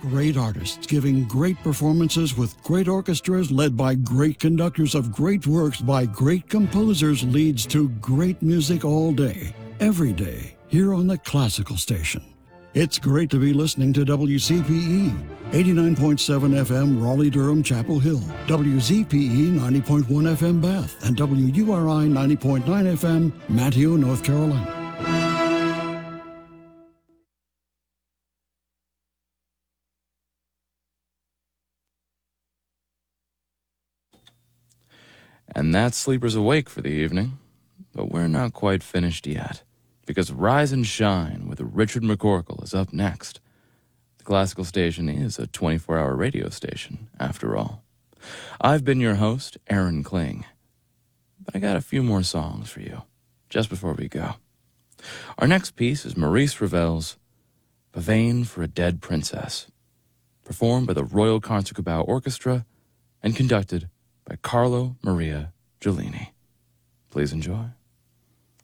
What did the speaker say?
great artists giving great performances with great orchestras led by great conductors of great works by great composers leads to great music all day, every day, here on the Classical Station. It's great to be listening to WCPE, 89.7 FM Raleigh-Durham Chapel Hill, WZPE 90.1 FM Bath, and WURI 90.9 FM Manteo, North Carolina. And that's Sleepers Awake for the evening. But we're not quite finished yet, because Rise and Shine with Richard McCorkle is up next. The Classical Station is a 24-hour radio station, after all. I've been your host, Aaron Kling. But I got a few more songs for you, just before we go. Our next piece is Maurice Ravel's Pavane for a Dead Princess, performed by the Royal Concertgebouw Orchestra and conducted by Carlo Maria Giulini. Please enjoy.